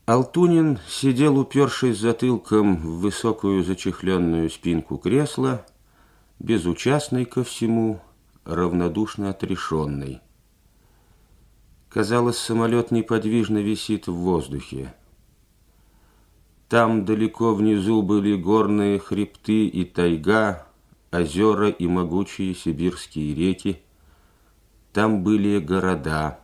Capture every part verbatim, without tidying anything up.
Алтунин сидел, упершись затылком в высокую зачехленную спинку кресла, безучастный ко всему, равнодушно отрешенный. Казалось, самолет неподвижно висит в воздухе. Там далеко внизу были горные хребты и тайга, озера и могучие сибирские реки. Там были города.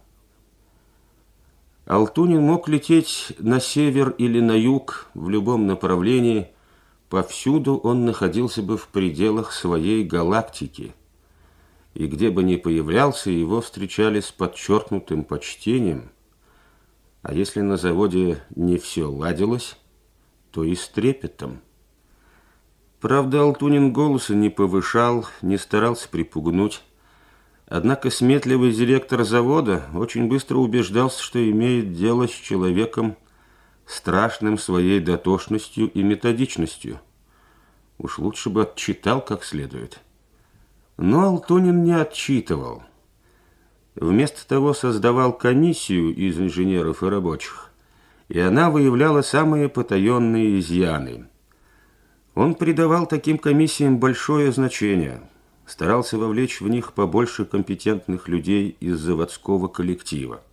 Алтунин мог лететь на север или на юг, в любом направлении. Повсюду он находился бы в пределах своей галактики. И где бы ни появлялся, его встречали с подчеркнутым почтением. А если на заводе не все ладилось, то и с трепетом. Правда, Алтунин голоса не повышал, не старался припугнуть. Однако сметливый директор завода очень быстро убеждался, что имеет дело с человеком, страшным своей дотошностью и методичностью. Уж лучше бы отчитал как следует. Но Алтунин не отчитывал. Вместо того создавал комиссию из инженеров и рабочих, и она выявляла самые потаенные изъяны. Он придавал таким комиссиям большое значение, старался вовлечь в них побольше компетентных людей из заводского коллектива.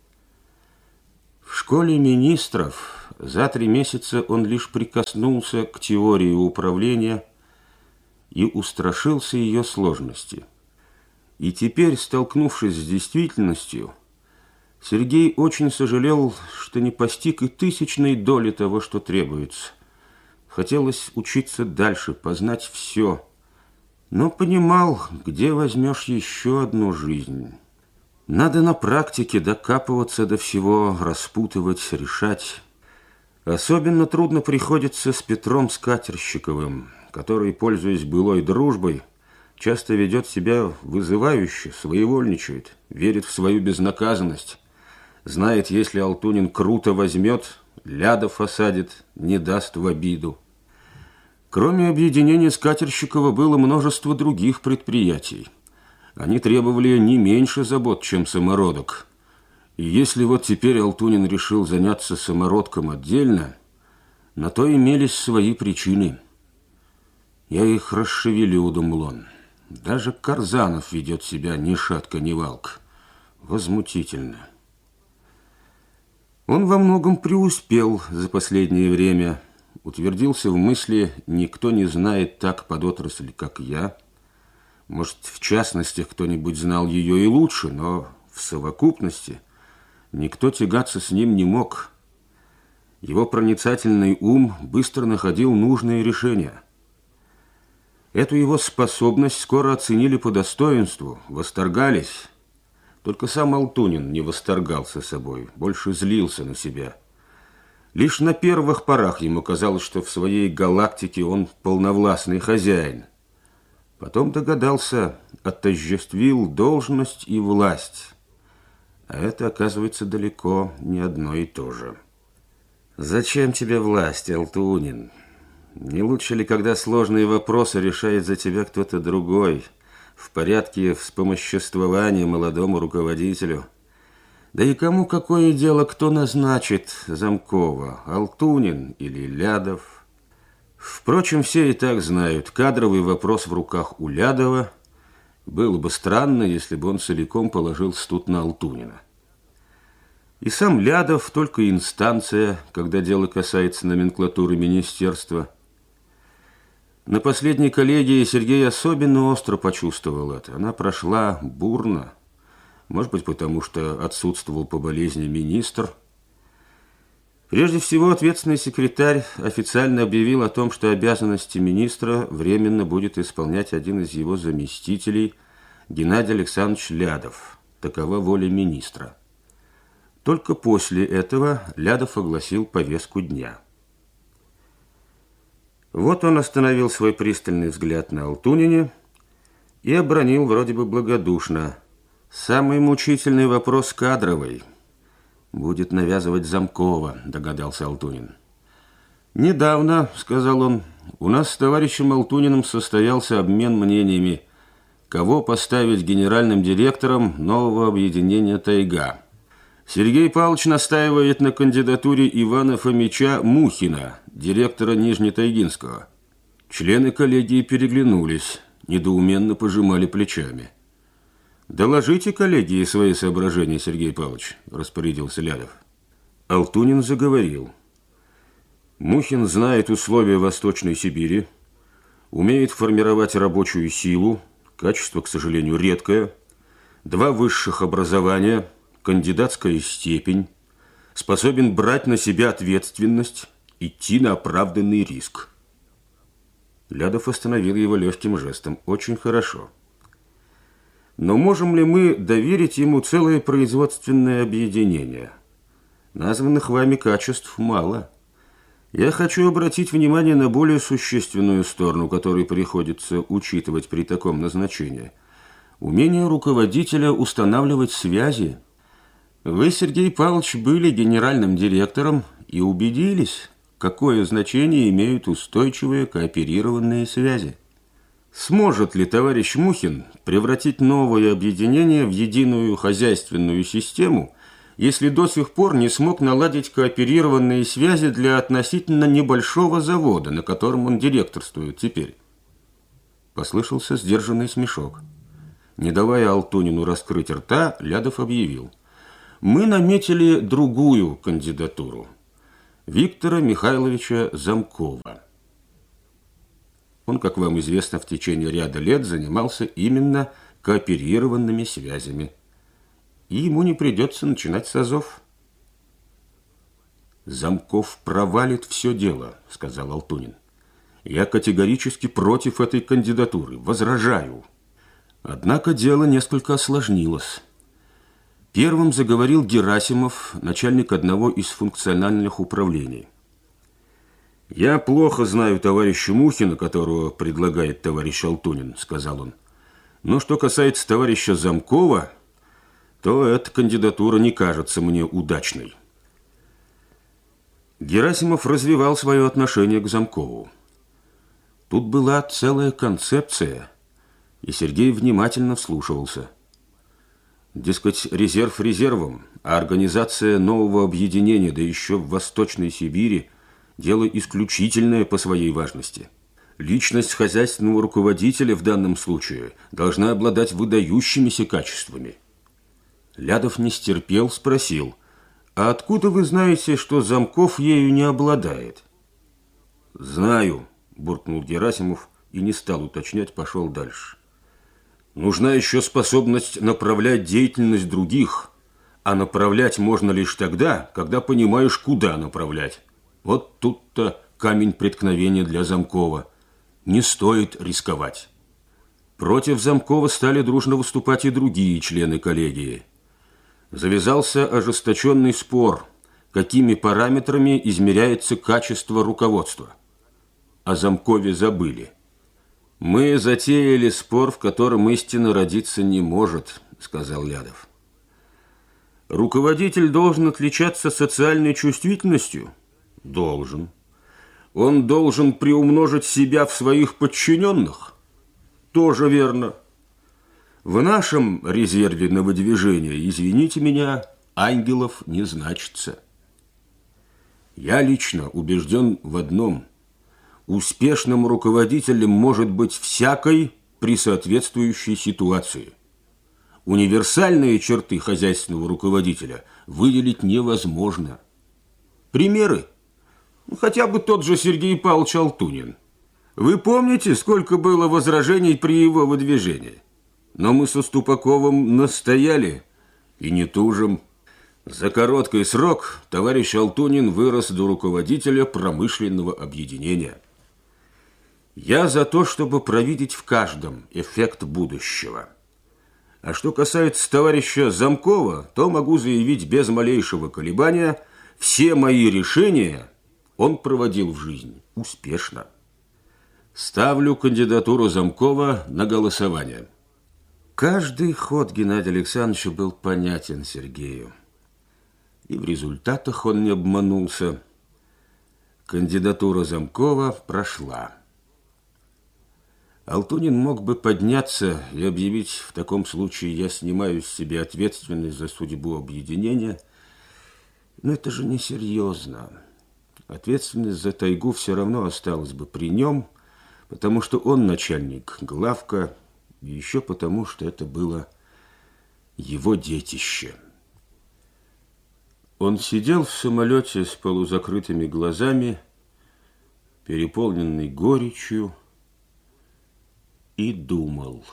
В школе министров за три месяца он лишь прикоснулся к теории управления и устрашился ее сложности. И теперь, столкнувшись с действительностью, Сергей очень сожалел, что не постиг и тысячной доли того, что требуется. Хотелось учиться дальше, познать все, но понимал, где возьмешь еще одну жизнь. Надо на практике докапываться до всего, распутывать, решать. Особенно трудно приходится с Петром Скатерщиковым, который, пользуясь былой дружбой, часто ведет себя вызывающе, своевольничает, верит в свою безнаказанность. Знает, если Алтунин круто возьмет, Лядов осадит, не даст в обиду. Кроме объединения Скатерщикова было множество других предприятий. Они требовали не меньше забот, чем самородок. И если вот теперь Алтунин решил заняться самородком отдельно, на то имелись свои причины. Я их расшевелю, думал он. Даже Карзанов ведет себя ни шатка, ни валка. Возмутительно. Он во многом преуспел за последнее время. Утвердился в мысли: никто не знает так подотрасль, как я. Может, в частности, кто-нибудь знал ее и лучше, но в совокупности никто тягаться с ним не мог. Его проницательный ум быстро находил нужные решения. Эту его способность скоро оценили по достоинству, восторгались. Только сам Алтунин не восторгался собой, больше злился на себя. Лишь на первых порах ему казалось, что в своей галактике он полновластный хозяин. Потом догадался, отождествил должность и власть. А это, оказывается, далеко не одно и то же. Зачем тебе власть, Алтунин? Не лучше ли, когда сложные вопросы решает за тебя кто-то другой, в порядке вспомоществования молодому руководителю? Да и кому какое дело, кто назначит замкова, Алтунин или Лядов? Впрочем, все и так знают, кадровый вопрос в руках у Лядова. Было бы странно, если бы он целиком положился тут на Алтунина. И сам Лядов только инстанция, когда дело касается номенклатуры министерства. На последней коллегии Сергей особенно остро почувствовал это. Она прошла бурно. Может быть, потому что отсутствовал по болезни министр. Прежде всего, ответственный секретарь официально объявил о том, что обязанности министра временно будет исполнять один из его заместителей, Геннадий Александрович Лядов. Такова воля министра. Только после этого Лядов огласил повестку дня. Вот он остановил свой пристальный взгляд на Алтунине и обронил вроде бы благодушно: самый мучительный вопрос кадровый. Будет навязывать Замкова, догадался Алтунин. Недавно, сказал он, у нас с товарищем Алтуниным состоялся обмен мнениями, кого поставить генеральным директором нового объединения «Тайга». Сергей Павлович настаивает на кандидатуре Ивана Фомича Мухина, директора Нижнетайгинского. Члены коллегии переглянулись, недоуменно пожимали плечами. «Доложите коллегии свои соображения, Сергей Павлович», – распорядился Лядов. Алтунин заговорил. Мухин знает условия Восточной Сибири, умеет формировать рабочую силу, качество, к сожалению, редкое, два высших образования, кандидатская степень, способен брать на себя ответственность, идти на оправданный риск. Лядов остановил его легким жестом. Очень хорошо. Но можем ли мы доверить ему целое производственное объединение? Названных вами качеств мало. Я хочу обратить внимание на более существенную сторону, которую приходится учитывать при таком назначении. Умение руководителя устанавливать связи. Вы, Сергей Павлович, были генеральным директором и убедились, какое значение имеют устойчивые кооперированные связи. Сможет ли товарищ Мухин превратить новое объединение в единую хозяйственную систему, если до сих пор не смог наладить кооперированные связи для относительно небольшого завода, на котором он директорствует теперь? Послышался сдержанный смешок. Не давая Алтунину раскрыть рта, Лядов объявил: мы наметили другую кандидатуру. Виктора Михайловича Замкова. Он, как вам известно, в течение ряда лет занимался именно кооперированными связями. И ему не придется начинать с азов. Замков провалит все дело, сказал Алтунин. Я категорически против этой кандидатуры, возражаю. Однако дело несколько осложнилось. Первым заговорил Герасимов, начальник одного из функциональных управлений. «Я плохо знаю товарища Мухина, которого предлагает товарищ Алтунин», – сказал он. «Но что касается товарища Замкова, то эта кандидатура не кажется мне удачной». Герасимов развивал свое отношение к Замкову. Тут была целая концепция, и Сергей внимательно вслушивался. Дескать, резерв резервом, а организация нового объединения, да еще в Восточной Сибири, дело исключительное по своей важности. Личность хозяйственного руководителя в данном случае должна обладать выдающимися качествами. Лядов не стерпел, спросил: «А откуда вы знаете, что Замков ею не обладает?» «Знаю», – буркнул Герасимов и не стал уточнять, пошел дальше. «Нужна еще способность направлять деятельность других, а направлять можно лишь тогда, когда понимаешь, куда направлять. Вот тут-то камень преткновения для Замкова. Не стоит рисковать». Против Замкова стали дружно выступать и другие члены коллегии. Завязался ожесточенный спор, какими параметрами измеряется качество руководства. О Замкове забыли. «Мы затеяли спор, в котором истина родиться не может», – сказал Лядов. «Руководитель должен отличаться социальной чувствительностью?» «Должен». «Он должен приумножить себя в своих подчиненных?» «Тоже верно». В нашем резерве на выдвижение, извините меня, ангелов не значится. Я лично убежден в одном: успешным руководителем может быть всякой при соответствующей ситуации. Универсальные черты хозяйственного руководителя выделить невозможно. Примеры? Ну, хотя бы тот же Сергей Павлович Алтунин. Вы помните, сколько было возражений при его выдвижении? Но мы со Ступаковым настояли и не тужим. За короткий срок товарищ Алтунин вырос до руководителя промышленного объединения. Я за то, чтобы провидеть в каждом эффект будущего. А что касается товарища Замкова, то могу заявить без малейшего колебания: все мои решения он проводил в жизнь успешно. Ставлю кандидатуру Замкова на голосование. Каждый ход Геннадия Александровича был понятен Сергею. И в результатах он не обманулся. Кандидатура Замкова прошла. Алтунин мог бы подняться и объявить: в таком случае я снимаю с себя ответственность за судьбу объединения Но это же несерьезно. Ответственность за тайгу все равно осталась бы при нем, потому что он начальник главка, и еще потому, что это было его детище. Он сидел в самолете с полузакрытыми глазами, переполненный горечью, и думал.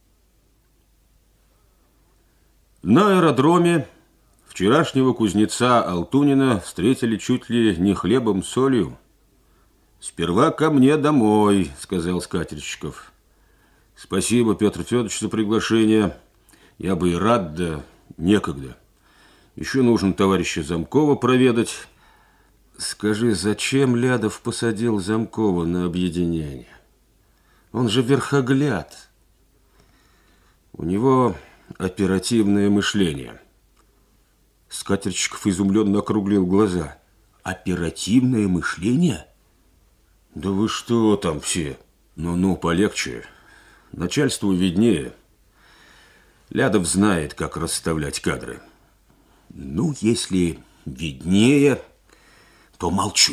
На аэродроме вчерашнего кузнеца Алтунина встретили чуть ли не хлебом солью. «Сперва ко мне домой», — сказал Скатерщиков. «Спасибо, Петр Федорович, за приглашение. Я бы и рад, да некогда. Еще нужно товарища Замкова проведать». «Скажи, зачем Лядов посадил Замкова на объединение? Он же верхогляд. У него оперативное мышление». Скатерщиков изумленно округлил глаза. «Оперативное мышление? Да вы что там все? Ну-ну, полегче. Начальству виднее. Лядов знает, как расставлять кадры». «Ну, если виднее, то молчу».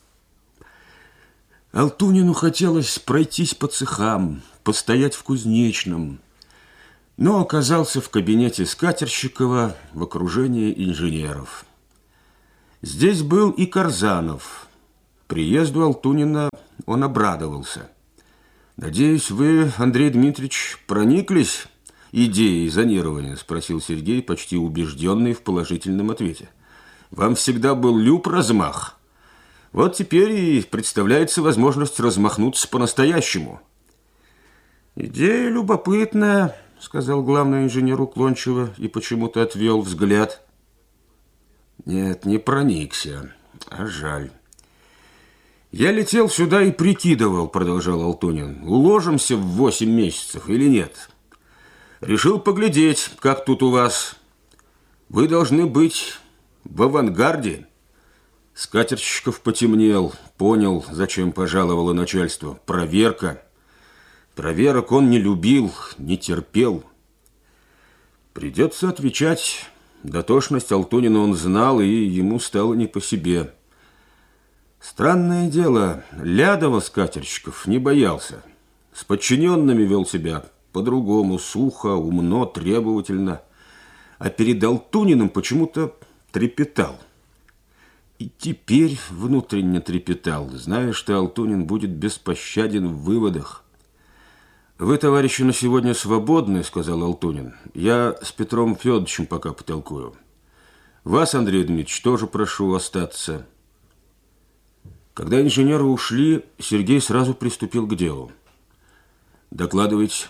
Алтунину хотелось пройтись по цехам, постоять в кузнечном, но оказался в кабинете Скатерщикова в окружении инженеров. Здесь был и Карзанов. Приезду Алтунина он обрадовался. «Надеюсь, вы, Андрей Дмитриевич, прониклись идеей зонирования?» – спросил Сергей, почти убежденный в положительном ответе. «Вам всегда был люб размах. Вот теперь и представляется возможность размахнуться по-настоящему». «Идея любопытная», – сказал главный инженер уклончиво и почему-то отвел взгляд. «Нет, не проникся, а жаль». «Я летел сюда и прикидывал», – продолжал Алтунин, – «уложимся в восемь месяцев или нет. Решил поглядеть, как тут у вас. Вы должны быть в авангарде». Скатерщиков потемнел, понял, зачем пожаловало начальство. Проверка. Проверок он не любил, не терпел. Придется отвечать. Дотошность Алтунина он знал, и ему стало не по себе. Странное дело, Лядова Скатерщиков не боялся. С подчиненными вел себя по-другому, сухо, умно, требовательно. А перед Алтуниным почему-то трепетал. И теперь внутренне трепетал, зная, что Алтунин будет беспощаден в выводах. «Вы, товарищи, на сегодня свободны», — сказал Алтунин. «Я с Петром Федоровичем пока потолкую. Вас, Андрей Дмитриевич, тоже прошу остаться». Когда инженеры ушли, Сергей сразу приступил к делу. «Докладывайте».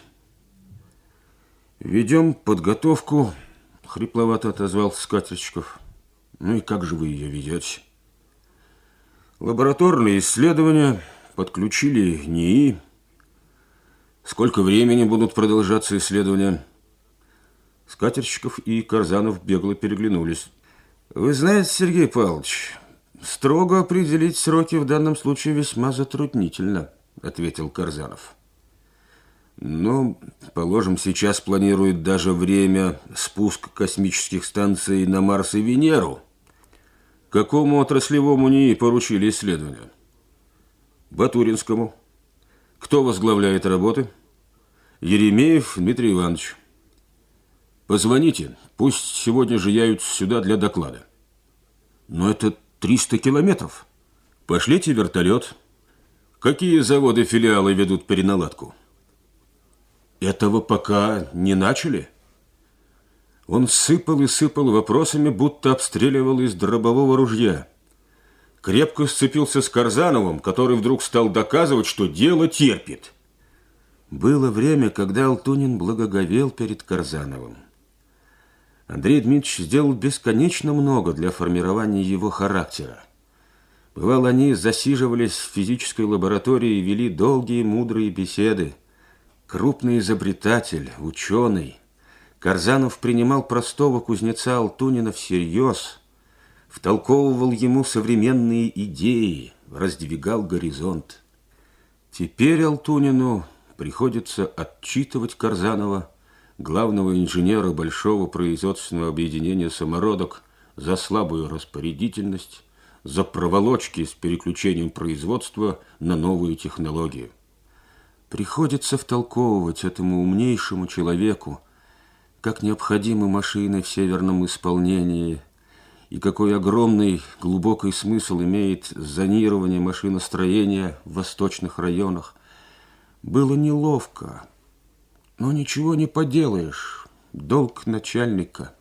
«Ведем подготовку», — хрипловато отозвался Скатерщиков. «Ну и как же вы ее ведете?» «Лабораторные исследования, подключили НИИ. Сколько времени будут продолжаться исследования?» Скатерщиков и Карзанов бегло переглянулись. «Вы знаете, Сергей Павлович, строго определить сроки в данном случае весьма затруднительно», — ответил Карзанов. «Ну, положим, сейчас планируют даже время спуска космических станций на Марс и Венеру. Какому отраслевому НИИ поручили исследования?» «Батуринскому». «Кто возглавляет работы?» «Еремеев Дмитрий Иванович». «Позвоните, пусть сегодня же явятся сюда для доклада». «Но это триста километров. Пошлите вертолет. Какие заводы-филиалы ведут переналадку?» «Этого пока не начали». Он сыпал и сыпал вопросами, будто обстреливал из дробового ружья. Крепко сцепился с Карзановым, который вдруг стал доказывать, что дело терпит. Было время, когда Алтунин благоговел перед Карзановым. Андрей Дмитриевич сделал бесконечно много для формирования его характера. Бывало, они засиживались в физической лаборатории и вели долгие мудрые беседы. Крупный изобретатель, ученый, Карзанов принимал простого кузнеца Алтунина всерьез, втолковывал ему современные идеи, раздвигал горизонт. Теперь Алтунину приходится отчитывать Карзанова, главного инженера большого производственного объединения «Самородок», за слабую распорядительность, за проволочки с переключением производства на новую технологию. Приходится втолковывать этому умнейшему человеку, как необходимы машины в северном исполнении и какой огромный глубокий смысл имеет зонирование машиностроения в восточных районах. Было неловко, но ничего не поделаешь, долг начальника.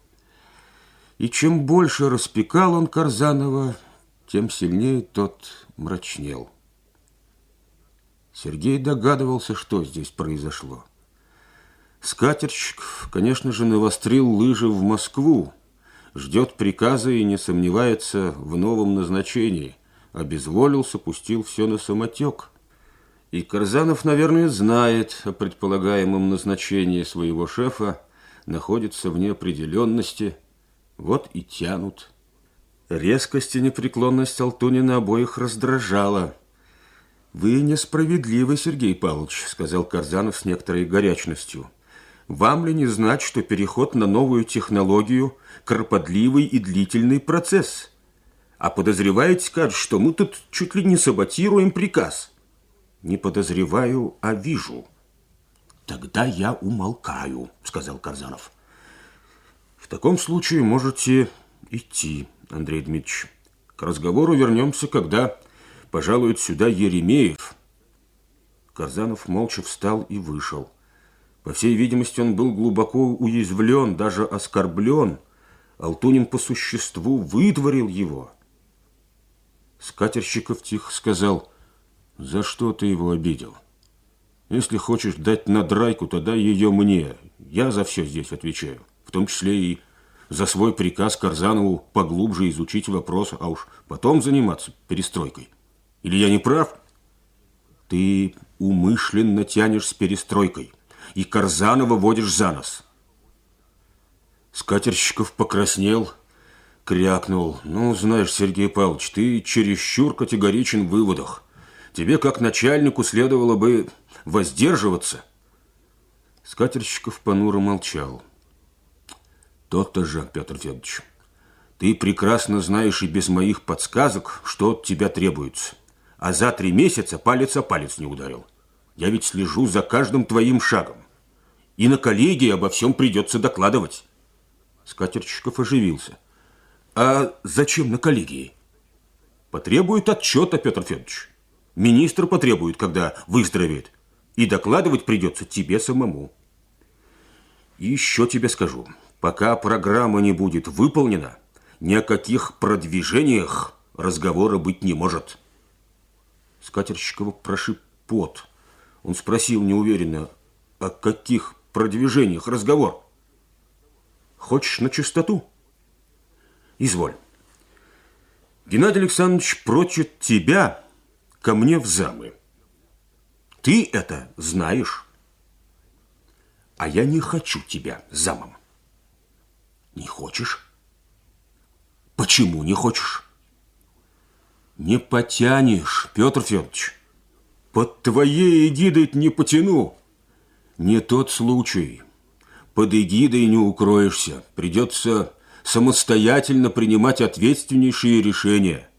И чем больше распекал он Карзанова, тем сильнее тот мрачнел. Сергей догадывался, что здесь произошло. Скатерщиков, конечно же, навострил лыжи в Москву, ждет приказа и не сомневается в новом назначении. Обезволился, пустил все на самотек. И Карзанов, наверное, знает о предполагаемом назначении своего шефа, находится в неопределенности. Вот и тянут. Резкость и непреклонность Алтунина обоих раздражала. «Вы несправедливы, Сергей Павлович», — сказал Карзанов с некоторой горячностью. «Вам ли не знать, что переход на новую технологию – кропотливый и длительный процесс? А подозреваете, скажут, что мы тут чуть ли не саботируем приказ». «Не подозреваю, а вижу». «Тогда я умолкаю», – сказал Карзанов. «В таком случае можете идти, Андрей Дмитриевич. К разговору вернемся, когда пожалует сюда Еремеев». Карзанов молча встал и вышел. По всей видимости, он был глубоко уязвлен, даже оскорблен. Алтунин по существу выдворил его. Скатерщиков тихо сказал: «За что ты его обидел? Если хочешь дать надрайку, то дай ее мне. Я за все здесь отвечаю, в том числе и за свой приказ Карзанову поглубже изучить вопрос, а уж потом заниматься перестройкой. Или я не прав?» «Ты умышленно тянешь с перестройкой и Карзанова водишь за нос». Скатерщиков покраснел, крякнул. «Ну, знаешь, Сергей Павлович, ты чересчур категоричен в выводах. Тебе, как начальнику, следовало бы воздерживаться». Скатерщиков понуро молчал. «То-то же, Петр Федорович, ты прекрасно знаешь и без моих подсказок, что от тебя требуется. А за три месяца палец о палец не ударил. Я ведь слежу за каждым твоим шагом. И на коллегии обо всем придется докладывать». Скатерщиков оживился. «А зачем на коллегии?» «Потребует отчета, Петр Федорович. Министр потребует, когда выздоровеет. И докладывать придется тебе самому. И еще тебе скажу, пока программа не будет выполнена, ни о каких продвижениях разговора быть не может». Скатерщикова прошиб пот. Он спросил неуверенно: «О каких продвижениях разговор? Хочешь на чистоту?» «Изволь. Геннадий Александрович прочит тебя ко мне в замы. Ты это знаешь. А я не хочу тебя замом». «Не хочешь? Почему не хочешь?» «Не потянешь, Петр Федорович. Под твоей эгидой не потяну. Не тот случай. Под эгидой не укроешься. Придется самостоятельно принимать ответственнейшие решения».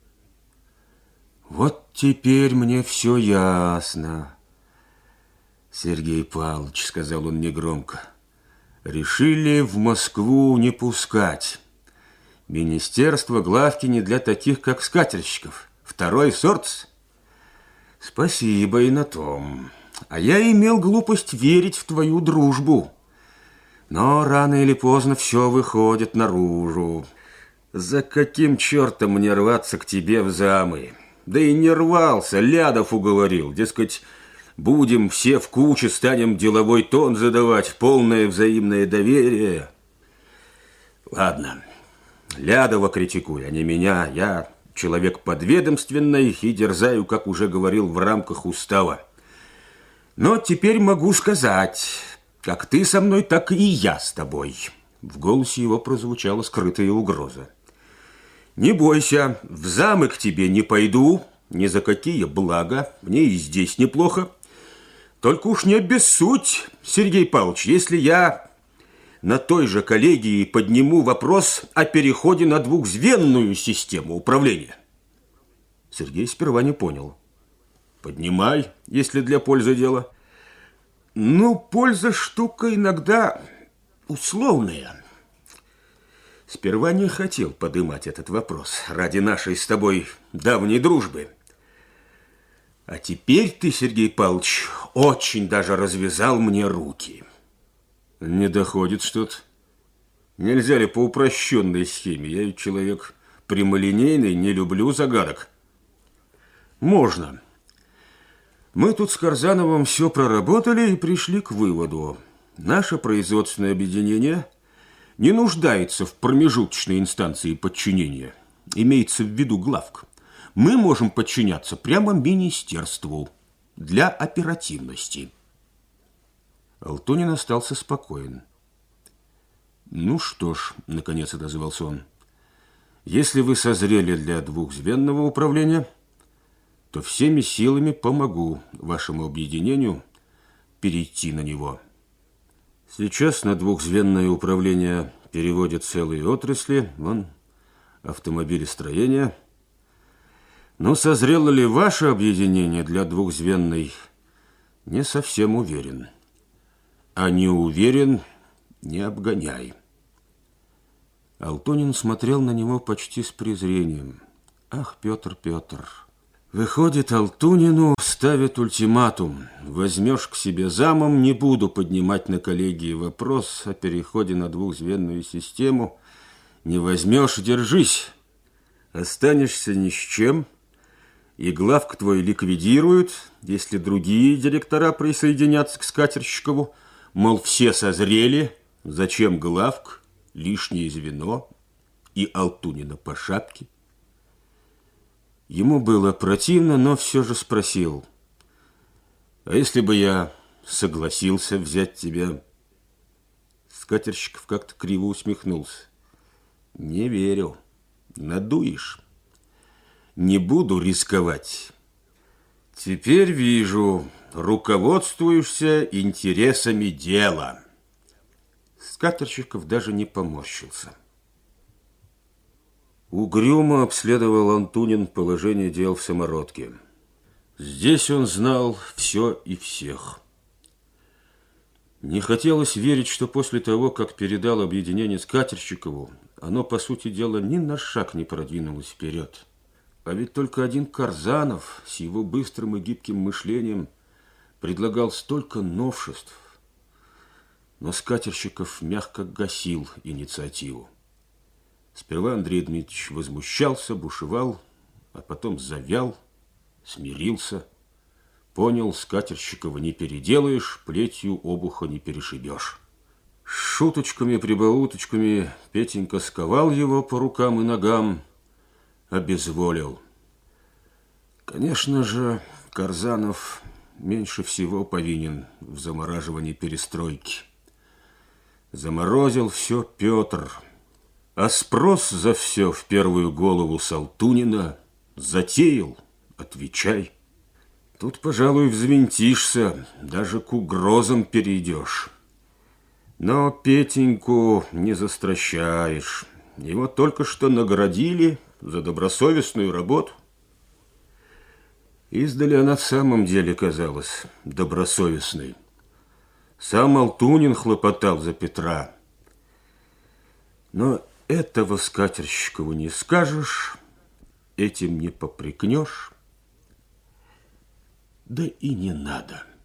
«Вот теперь мне все ясно, Сергей Павлович», — сказал он негромко. «Решили в Москву не пускать. Министерство главки не для таких, как скатерщиков. Второй сорт. Спасибо и на том. А я имел глупость верить в твою дружбу. Но рано или поздно все выходит наружу. За каким чертом мне рваться к тебе в замы? Да и не рвался, Лядов уговорил. Дескать, будем все в куче, станем деловой тон задавать, полное взаимное доверие. Ладно, Лядова критикуй, а не меня. Я человек подведомственный и дерзаю, как уже говорил, в рамках устава. Но теперь могу сказать, как ты со мной, так и я с тобой. В голосе его прозвучала скрытая угроза. Не бойся, в замок к тебе не пойду, ни за какие блага, мне и здесь неплохо. Только уж не обессудь, Сергей Павлович, если я на той же коллегии подниму вопрос о переходе на двухзвенную систему управления. Сергей сперва не понял. Поднимай, если для пользы дела. Ну, польза штука иногда условная. Сперва не хотел поднимать этот вопрос ради нашей с тобой давней дружбы. А теперь ты, Сергей Павлович, очень даже развязал мне руки. Не доходит что-то. Нельзя ли по упрощенной схеме? Я ведь человек прямолинейный, не люблю загадок. Можно. Мы тут с Карзановым все проработали и пришли к выводу. Наше производственное объединение не нуждается в промежуточной инстанции подчинения. Имеется в виду главк. Мы можем подчиняться прямо министерству для оперативности. Алтунин остался спокоен. Ну что ж, наконец отозвался он, если вы созрели для двухзвенного управления, то всеми силами помогу вашему объединению перейти на него. Сейчас на двухзвенное управление переводят целые отрасли, вон автомобилестроение. Но созрело ли ваше объединение для двухзвенной, не совсем уверен. А не уверен, не обгоняй. Алтунин смотрел на него почти с презрением. Ах, Петр, Петр. Выходит, Алтунину ставит ультиматум. Возьмешь к себе замом, не буду поднимать на коллегии вопрос о переходе на двухзвенную систему. Не возьмешь, держись. Останешься ни с чем. И главк твой ликвидируют, если другие директора присоединятся к Скатерщикову. Мол, все созрели, зачем главк, лишнее звено, и Алтунина по шапке. Ему было противно, но все же спросил: а если бы я согласился взять тебя? Скатерщиков как-то криво усмехнулся. Не верю, надуешь. Не буду рисковать. Теперь вижу, руководствуешься интересами дела. Скатерщиков даже не поморщился. Угрюмо обследовал Антунин положение дел в Самородке. Здесь он знал все и всех. Не хотелось верить, что после того, как передал объединение Скатерщикову, оно, по сути дела, ни на шаг не продвинулось вперед. А ведь только один Карзанов с его быстрым и гибким мышлением предлагал столько новшеств. Но Скатерщиков мягко гасил инициативу. Сперва Андрей Дмитриевич возмущался, бушевал, а потом завял, смирился. Понял, Скатерщикова не переделаешь, плетью обуха не перешибешь. Шуточками-прибауточками Петенька сковал его по рукам и ногам, обезволил. Конечно же, Карзанов меньше всего повинен в замораживании перестройки. Заморозил все Петр, а спрос за все в первую голову с Алтунина. Затеял, отвечай. Тут, пожалуй, взвинтишься, даже к угрозам перейдешь. Но Петеньку не застращаешь. Его только что наградили за добросовестную работу. Издали она в самом деле казалась добросовестной. Сам Алтунин хлопотал за Петра. Но этого Скатерщикову не скажешь, этим не попрекнешь, да и не надо.